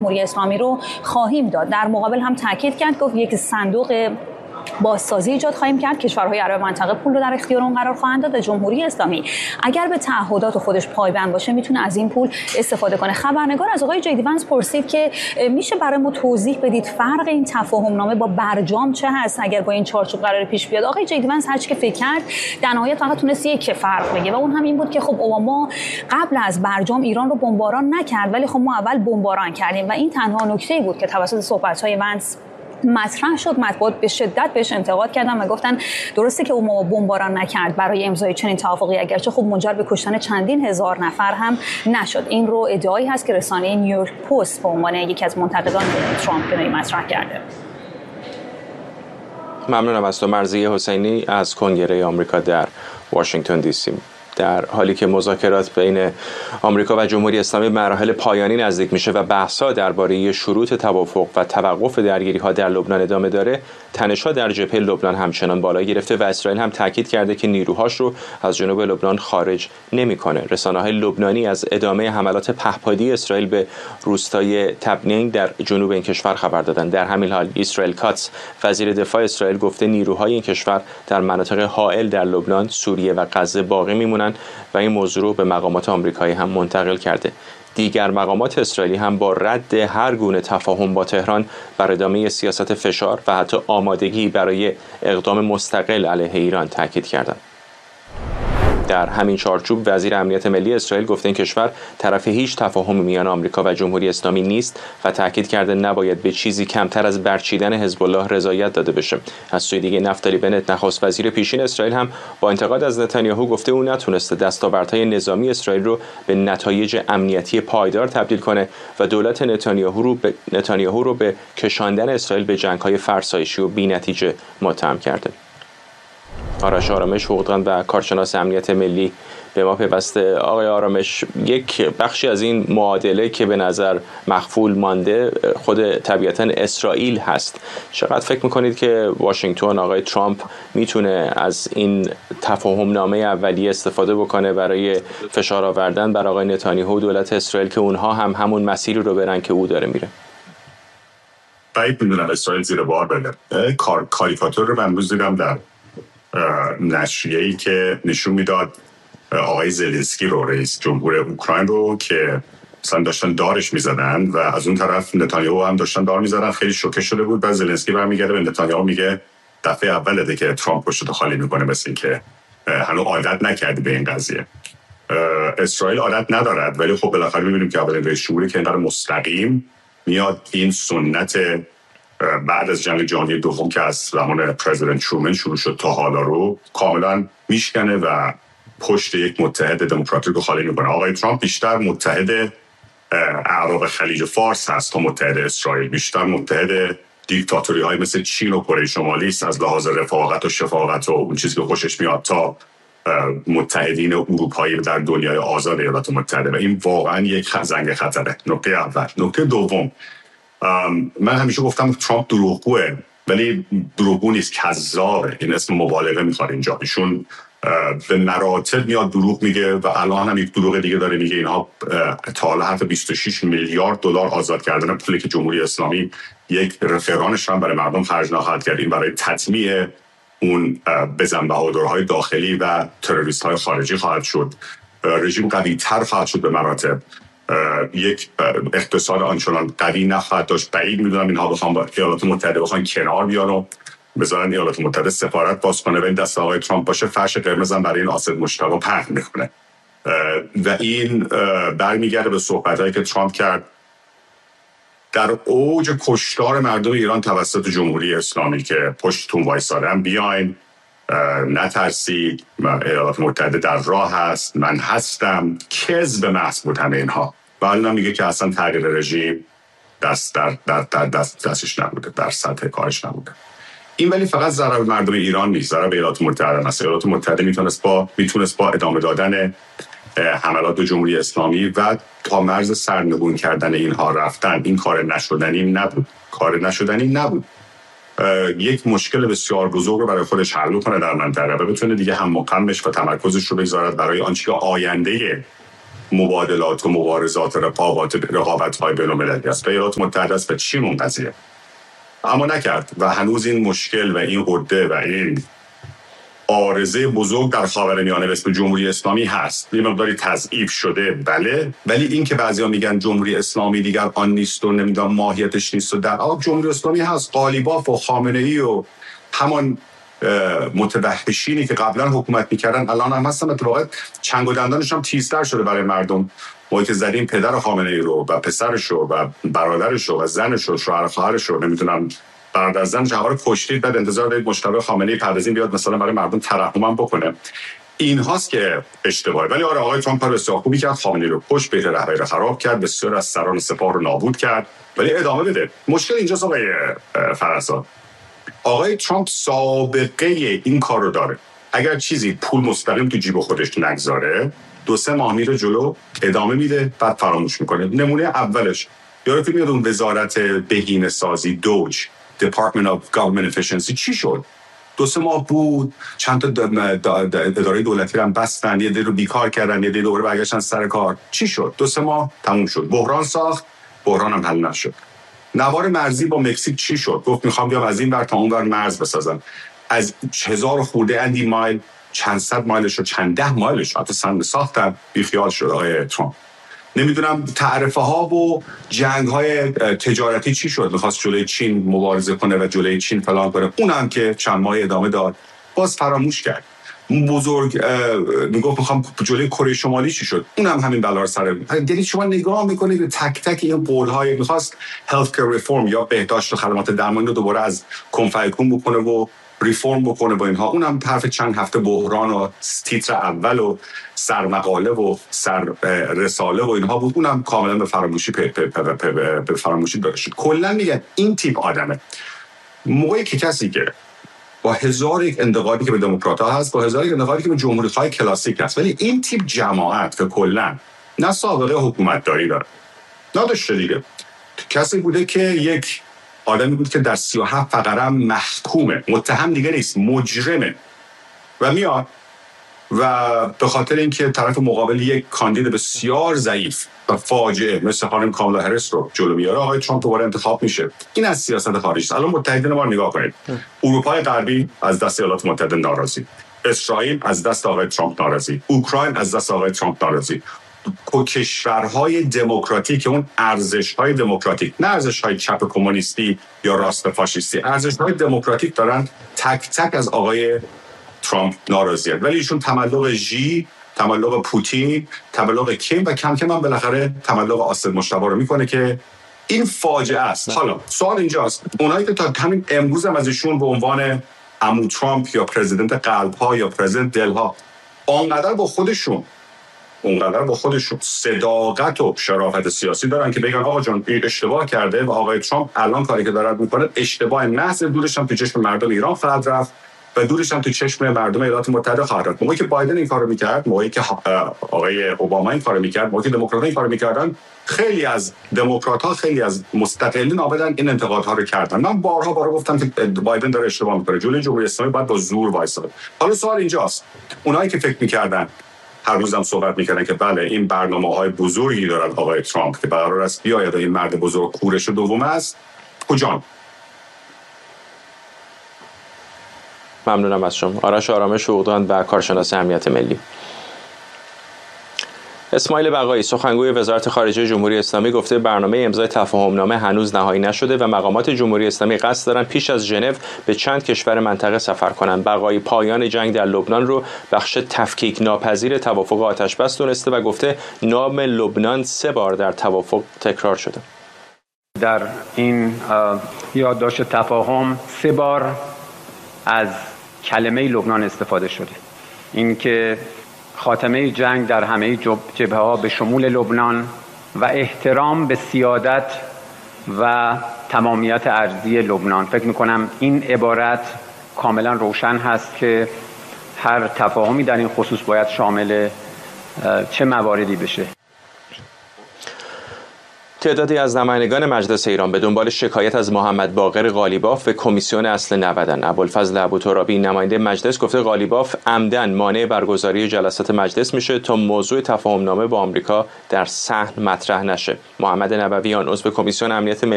جمهوری اسلامی رو خواهیم داد. در مقابل هم تاکید کرد، گفت یک صندوق بازسازی ایجاد خواهیم کرد، کشورهای عرب منطقه پول رو در اختیار اون قرار خواهند داد و جمهوری اسلامی اگر به تعهدات خودش پایبند باشه میتونه از این پول استفاده کنه. خبرنگار از آقای جی دی ونس پرسید که میشه برای ما توضیح بدید فرق این تفاهم نامه با برجام چه هست اگر با این چارچوب قرار پیش بیاد؟ آقای جی دی ونس هر چی که فکر کرد در نهایت فقط تونست یک فرق بگه و اون هم این بود که خب اوباما قبل از برجام ایران رو بمباران نکرد، ولی خب ما اول بمباران کردیم و این تنها نکته‌ای بود که توسط صحبت‌های ونس مطرح شد. مطبوعات به شدت بهش انتقاد کردن و گفتن درسته که اوباما بمباران نکرد برای امضای چنین توافقی، اگرچه خب منجر به کشتن چندین هزار نفر هم نشد. این رو ادعایی هست که رسانه نیویورک پست به عنوان یکی از منتقدان ترامپ مطرح کرده. ممنونم از تو مرضیه حسینی از کنگره آمریکا در واشنگتن دی سی. در حالی که مذاکرات بین آمریکا و جمهوری اسلامی مراحل پایانی نزدیک میشه و بحث‌ها درباره شروط توافق و توقف درگیری‌ها در لبنان ادامه داره، تنش‌ها در جبهه لبنان همچنان بالا گرفته و اسرائیل هم تاکید کرده که نیروهاش رو از جنوب لبنان خارج نمی‌کنه. رسانه‌های لبنانی از ادامه حملات پهپادی اسرائیل به روستای تبنینگ در جنوب این کشور خبر دادن. در همین حال اسرائیل کاتس، وزیر دفاع اسرائیل، گفته نیروهای این کشور در مناطق حائل در لبنان، سوریه و غزه باقی میمونن و این موضوع رو به مقامات آمریکایی هم منتقل کرده. دیگر مقامات اسرائیلی هم با رد هر گونه تفاهم با تهران بر ادامه سیاست فشار و حتی آمادگی برای اقدام مستقل علیه ایران تاکید کردند. در همین چارچوب وزیر امنیت ملی اسرائیل گفته این کشور طرف هیچ تفاهم میان آمریکا و جمهوری اسلامی نیست و تاکید کرده نباید به چیزی کمتر از برچیدن حزب الله رضایت داده بشه. از سوی دیگه نفتالی بنت، نخست وزیر پیشین اسرائیل، هم با انتقاد از نتانیاهو گفته او نتونسته دستاوردهای نظامی اسرائیل رو به نتایج امنیتی پایدار تبدیل کنه و دولت نتانیاهو رو به کشاندن اسرائیل به جنگ‌های فرسایشی و بی‌نتیجه متهم کرده. آرش آرامش، حقوقدان و کارشناس امنیت ملی به ما پیوسته. آقای آرامش، یک بخشی از این معادله که به نظر مخفول مانده خود طبیعتاً اسرائیل هست. چقدر فکر میکنید که واشنگتن، آقای ترامپ، میتونه از این تفاهم نامه اولیه استفاده بکنه برای فشار آوردن بر آقای نتانیاهو و دولت اسرائیل که اونها هم همون مسیری رو برن که او داره میره؟ بعید میدونم اسرائیل زیر بار بره. کاریکاتور رو من امروز دیدم در نشریه‌ای که نشون میداد آقای زلنسکی رو، رئیس جمهور اوکراین رو، که مثلا داشتن دارش میزدن و از اون طرف نتانیاهو هم داشتن دار میزدن. خیلی شوکه شده بود. بعد زلنسکی برمیگرده به نتانیاهو میگه دفعه اوله که ترامپ پشتو خالی میکنه، مثل این که هنوز عادت نکردی به این قضیه. اسرائیل عادت ندارد، ولی خب بالاخره میبینیم که اولین رئیس جمهوری که اینقدر مستقیم میاد این سنت بعد از جنگ جهانی دوم که از زمان پرزیدنت ترومن شروع شد تا حالا رو کاملا میشکنه و پشت یک متحد دموکراتیک رو خالی میکنه. آقای ترامپ بیشتر متحد اعراب خلیج فارس هست تا متحد اسرائیل، بیشتر متحد دیکتاتوری های مثل چین و کره شمالی است از لحاظ رفاقت و شفاقت و اون چیزی که خوشش میاد، تا متحدین اروپایی در دنیای آزاد ایالات متحده. و این واقعا یک زنگ خطره. نکته اول. نکته دوم، من همیشه گفتم ترامپ دروغگوه، ولی دروغگو نیست، کذابه. این اسم مبالغه میخواد اینجا. ایشون به مراتب میاد دروغ میگه و الان هم یک دروغ دیگه داره میگه. اینها تا حالا حتی 26 میلیارد دلار آزاد کردن پولی که جمهوری اسلامی یک رفرانش هم برای مردم خرج نخواهد کرد، این برای تطمیع اون بزن بهادرهای داخلی و تروریست های خارجی خواهد شد. رژیم قوی تر خواهد شد به مراتب. یک اقتصاد آنچنان قوی نخواهد داشت. بعید میدونم اینها بخوام با ایالات متحده بخوان کنار بیان و بذارن ایالات متحده سفارت باز کنه و این دست آقای ترامپ باشه، فرش قرمز هم برای این آسد مشتبه پهن میکنه. و این برمیگرده به صحبتایی که ترامپ کرد در اوج کشتار مردم ایران توسط جمهوری اسلامی که پشتتون وایسادن، بیاین، نترسید، ایالات متحده در راه هست، من هستم. کذب محض بود همه اینها. و الان میگه که اصلا تغییر رژیم دستش نبوده، در سطح کارش نبوده. این ولی فقط ضرر به مردم ایران نیست، ضرر به ایالات متحده است. ایالات متحده میتونست با ادامه دادن حملات به جمهوری اسلامی و تا مرز سرنگون کردن اینها رفتن، این کار نشدنی نبود. یک مشکل بسیار بزرگ رو برای خودش حل کنه در منطقه و بتونه دیگه هم مقامش و تمرکزش رو بگذارد برای آنچه که آینده مبادلات و مبارزات و رقابت‌های بین‌المللی است. ایالات متحده است و چین اون قضیه، اما نکرد و هنوز این مشکل و این عده و این عارضه بزرگ در خاورمیانه به اسم جمهوری اسلامی هست. یه مقداری تضعیف شده بله، ولی این که بعضیا میگن جمهوری اسلامی دیگر آن نیست و نمیدونم ماهیتش نیست و در آب جمهوری اسلامی هست. قالیباف و خامنه‌ای و همان متوحشینی که قبلا حکومت میکردن الان هم هستن. اتفاقا چنگ و دندانش هم تیزتر شده برای مردم. ما که زدیم پدر خامنه‌ای رو و پسرش رو و برادرش رو و زنش رو، شوهر خواهرش رو، نمیدونم برادر زنش رو کشتید، بعد انتظار دارید مجتبی خامنه‌ای پردازین بیاد مثلا برای مردم ترحم بکنه. این هاست که اشتباهه. ولی آقای ترامپ کار بسیار خوبی کرد، خامنه‌ای رو کشت، بیت رهبری رو خراب کرد، بسیار از سران سپاه رو نابود کرد، ولی ادامه بده. مشکل اینجاست آقای فرزاد، آقای ترامپ سابقه این کار رو داره. اگر چیزی پول مستقیم تو جیب خودش نگذاره 2-3 ماه میره جلو، ادامه میده، بعد فراموش میکنه. نمونه اولش یادتون میاد اون وزارت بهینه سازی دوج Department of Government Efficiency چی شد؟ 2-3 ماه بود، چند تا اداره دولتی رو هم بستن، یه دی رو بیکار کردن، یه دی دوباره برگشتن سر کار. چی شد؟ 2-3 ماه تموم شد. بحران ساخت، بحران هم حل نشد. نوار مرزی با مکزیک چی شد؟ گفت میخوام بیام از این ور تا اون ور مرز بسازم. از 1000 خورده اندی مایل چند صد مایلش رو چند ده مایلش حتی ساختن، بیخیال شد آقای ترامپ. نمیدونم تعرفه ها و جنگ های تجارتی چی شد؟ میخواست جلوی چین مبارزه کنه و جلوی چین فلان کنه، اونم که چند ماه ادامه داد، باز فراموش کرد. بزرگ میگفت میخوام جلوی کره شمالی چی شد؟ اونم همین بلا سر. یعنی شما نگاه میکنید به تک تک این قول‌های، میخواست هلت کیر ریفورم یا بهداشت و خدمات درمانی رو دوباره از کن فیکون بکنه و ریفورم بکنه با اینها. اونم طرف چند هفته بحران و تیتر اول و سرمقاله و سر رساله و اینها بود، اونم کاملا به فراموشی به فراموشی داده شد. کلا میگن این تیپ آدمه. موقعی که کسی که با هزار یک انتقادی که به دموکرات‌ها هست، با هزار یک انتقادی که به جمهوری‌خواه کلاسیک هست، ولی این تیپ جماعت که کلا نه سابقه حکومتداری داره، نداشته دیگه، کسی بوده که یک آدمی بود که در 37 فقره محکومه، متهم دیگه نیست، مجرمه و میاد و به خاطر اینکه طرف مقابل یک کاندید بسیار ضعیف و فاجعه مثل خانم کامالا هریس رو جلو میاره، آقای ترامپ دوباره انتخاب میشه. این از سیاست خارجی است. الان متحدین ما رو نگاه کنید. اروپای غربی از دست ایالات متحده ناراضی، اسرائیل از دست آقای ترامپ ناراضی، اوکراین از دست آقای ترامپ ناراضی. کشورهای دموکراتیک، اون ارزش‌های دموکراتیک، نه ارزش‌های چپ کمونیستی یا راست فاشیستی، ارزش‌های دموکراتیک دارن تک تک از آقای ترامپ ناراضیه. ولی ایشون تملق ژی، تملق پوتین، تملق کیم و کم کم هم بالاخره تملق آسد مجتبی رو میکنه که این فاجعه است. حالا سوال اینجاست، اونایی که تا همین امروز هم از ایشون به عنوان عمو ترامپ یا پرزیدنت قلب‌ها یا پرزیدنت دل‌ها اونقدر با خودشون صداقت و شرافت سیاسی دارن که بگن آقا جان این اشتباه کرده و آقای ترامپ الان کاری که داره میکنه اشتباه محض، دورش هم تو چشم مردم ایران خواهد رفت و دورش هم تو چشم مردم ایالات متحده خواهد رفت. موقعی که بایدن این کارو میکرد، موقعی که آقای اوباما این کارو میکرد، موقعی که دموکرات‌ها این کارو میکردن، خیلی از دموکرات‌ها، خیلی از مستقلین آمدن این انتقادها رو کردن. من بارها گفتم که بایدن داره اشتباه میکنه، جلوی جمهوری اسلامی باید با زور وایساد. حالا سوال اینجاست، اونایی که فکر میکردن، هر روزم صحبت میکنن که بله این برنامه‌های بزرگی دارن آقای ترامپ که قرار است بیاید این مرد بزرگ کورش دوم است، کجا؟ ممنونم از شما. آرش آرامش حقوقدان و کارشناس امنیت ملی. اسماعیل بقایی سخنگوی وزارت خارجه جمهوری اسلامی گفته برنامه امضای تفاهمنامه هنوز نهایی نشده و مقامات جمهوری اسلامی قصد دارن پیش از ژنو به چند کشور منطقه سفر کنند. بقایی پایان جنگ در لبنان رو بخش تفکیک ناپذیر توافق آتش‌بس دونسته و گفته نام لبنان 3 بار در توافق تکرار شده. در این یادداشت تفاهم 3 بار از کلمه لبنان استفاده شده. این که خاتمه جنگ در همه جبهه‌ها به شمول لبنان و احترام به سیادت و تمامیت ارضی لبنان. فکر می‌کنم این عبارت کاملا روشن هست که هر تفاهمی در این خصوص باید شامل چه مواردی بشه. تعدادی از نمایندگان مجلس ایران به دنبال شکایت از محمد باقر قالیباف به کمیسیون اصل 90. ابوالفضل ابوترابی نماینده مجلس گفته قالیباف عمدن مانع برگزاری جلسات مجلس میشه تا موضوع تفاهم‌نامه با آمریکا در صحن مطرح نشه. محمد نبویان عضو کمیسیون امنیت